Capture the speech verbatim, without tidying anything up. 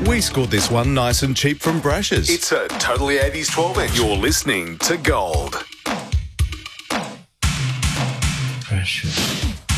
We scored this one nice and cheap from Brash's. It's a totally eighties twelve inch. You're listening to Gold. Precious.